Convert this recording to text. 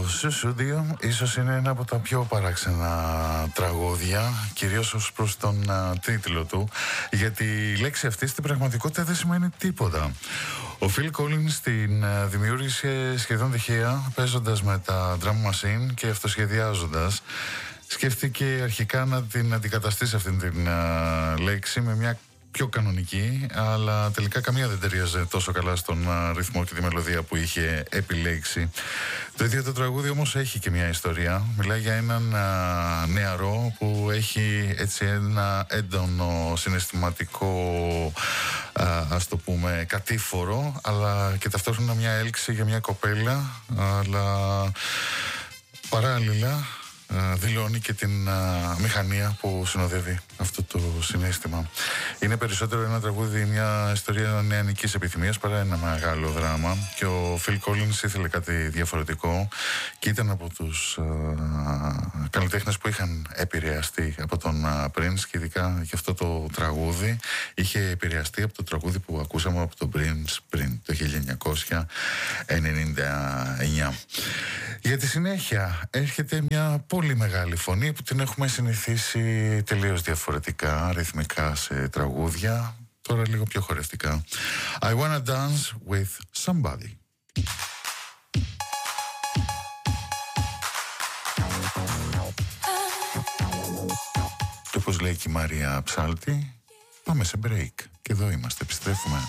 Σουσούντιο ίσως είναι ένα από τα πιο παράξενα τραγούδια, κυρίως ως προς τον τίτλο του, γιατί η λέξη αυτή στην πραγματικότητα δεν σημαίνει τίποτα. Ο Phil Collins την δημιούργησε σχεδόν τυχαία, παίζοντας με τα drum machine και αυτοσχεδιάζοντας. Σκέφτηκε αρχικά να την αντικαταστήσει αυτήν την λέξη με μια πιο κανονική, αλλά τελικά καμία δεν ταιριάζε τόσο καλά στον ρυθμό και τη μελωδία που είχε επιλέξει. Το ίδιο το τραγούδι όμως έχει και μια ιστορία. Μιλάει για έναν νεαρό που έχει έτσι ένα έντονο συναισθηματικό, ας το πούμε, κατήφορο, αλλά και ταυτόχρονα μια έλξη για μια κοπέλα, αλλά παράλληλα δηλώνει και την μηχανία που συνοδεύει αυτό το συναίσθημα. Είναι περισσότερο ένα τραγούδι, μια ιστορία νεανικής επιθυμίας παρά ένα μεγάλο δράμα, και ο Phil Collins ήθελε κάτι διαφορετικό και ήταν από τους καλλιτέχνες που είχαν επηρεαστεί από τον Prince, και ειδικά και αυτό το τραγούδι είχε επηρεαστεί από το τραγούδι που ακούσαμε από τον Prince πριν το 1999. Για τη συνέχεια έρχεται μια πολύ μεγάλη φωνή που την έχουμε συνηθίσει τελείως διαφορετικά ρυθμικά σε τραγούδια, τώρα λίγο πιο χορευτικά. I wanna dance with somebody. Και όπως λέει και η Μαρία Ψάλτη, πάμε σε break και εδώ είμαστε, επιστρέφουμε.